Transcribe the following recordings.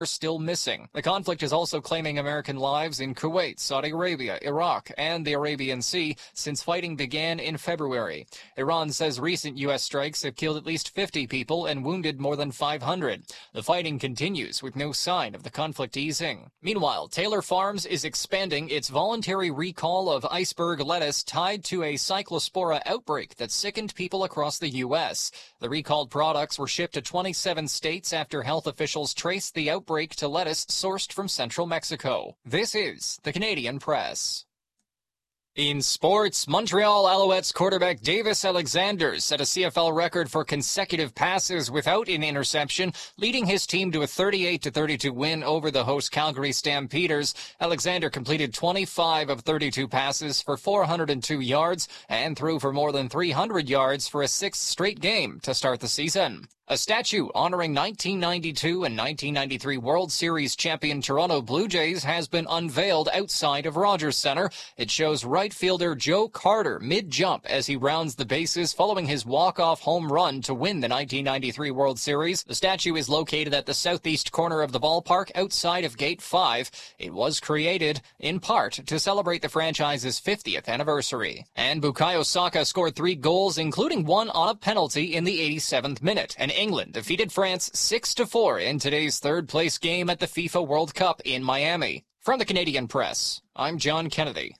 still missing. The conflict is also claiming American lives in Kuwait, Saudi Arabia, Iraq, and the Arabian Sea since fighting began in February. Iran says recent U.S. strikes have killed at least 50 people and wounded more than 500. The fighting continues with no sign of the conflict easing. Meanwhile, Taylor Farms is expanding its voluntary recall of iceberg lettuce tied to a cyclospora outbreak that sickened people across the U.S. The recalled products were shipped to 27 states after health officials traced the outbreak to lettuce sourced from central Mexico. This is the Canadian Press. In sports, Montreal Alouettes quarterback Davis Alexander set a CFL record for consecutive passes without an interception, leading his team to a 38-32 win over the host Calgary Stampeders. Alexander completed 25 of 32 passes for 402 yards and threw for more than 300 yards for a sixth straight game to start the season. A statue honoring 1992 and 1993 World Series champion Toronto Blue Jays has been unveiled outside of Rogers Centre. It shows right fielder Joe Carter mid-jump as he rounds the bases following his walk-off home run to win the 1993 World Series. The statue is located at the southeast corner of the ballpark outside of Gate 5. It was created, in part, to celebrate the franchise's 50th anniversary. And Bukayo Saka scored 3 goals, including one on a penalty in the 87th minute. And England defeated France 6-4 in today's third-place game at the FIFA World Cup in Miami. From the Canadian Press, I'm John Kennedy.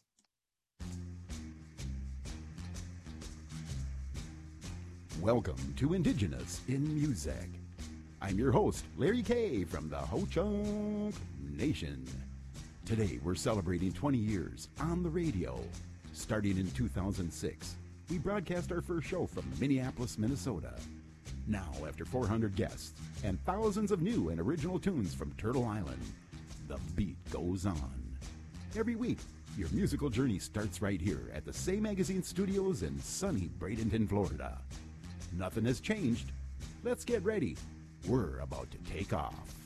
Welcome to Indigenous in Music. I'm your host, Larry Kay from the Ho-Chunk Nation. Today, we're celebrating 20 years on the radio. Starting in 2006, we broadcast our first show from Minneapolis, Minnesota. Now, after 400 guests and thousands of new and original tunes from Turtle Island, the beat goes on. Every week, your musical journey starts right here at the Say Magazine Studios in sunny Bradenton, Florida. Nothing has changed. Let's get ready. We're about to take off.